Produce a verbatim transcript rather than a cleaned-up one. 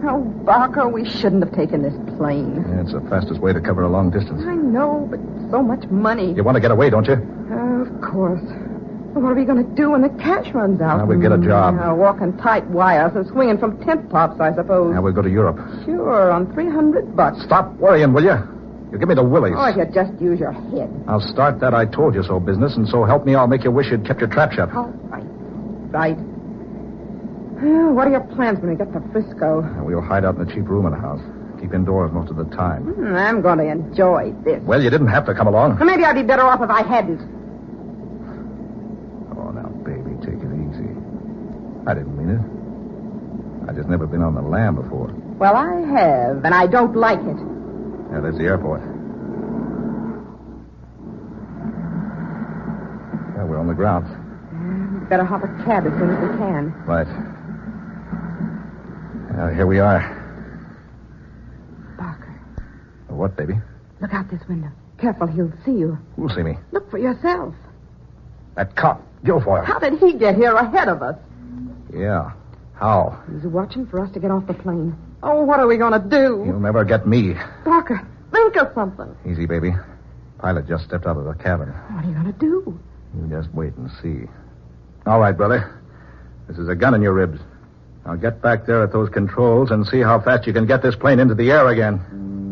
Oh, Barker, we shouldn't have taken this plane. Yeah, it's the fastest way to cover a long distance. I know, but so much money. You want to get away, don't you? Uh, of course. Well, what are we going to do when the cash runs out? Now we'll get a job. Uh, walking tight wires and swinging from tent tops, I suppose. Now we'll go to Europe. Sure, on three hundred bucks. Stop worrying, will you? You give me the willies. Oh, if you just use your head. I'll start that I told you so business, and so help me, I'll make you wish you'd kept your trap shut. All right. Right. Well, what are your plans when we get to Frisco? Now, we'll hide out in a cheap room in the house. Keep indoors most of the time. Hmm, I'm going to enjoy this. Well, you didn't have to come along. Well, maybe I'd be better off if I hadn't. Oh, now, baby, take it easy. I didn't mean it. I just never been on the lam before. Well, I have, and I don't like it. Yeah, there's the airport. Yeah, we're on the grounds. We better hop a cab as soon as we can. Right. Now, here we are. Barker. What, baby? Look out this window. Careful, he'll see you. Who'll see me? Look for yourself. That cop, Guilfoyle. How did he get here ahead of us? Yeah. How? He's watching for us to get off the plane. Oh, what are we going to do? You'll never get me. Barker, think of something. Easy, baby. Pilot just stepped out of the cabin. What are you going to do? You just wait and see. All right, brother. This is a gun in your ribs. Now get back there at those controls and see how fast you can get this plane into the air again.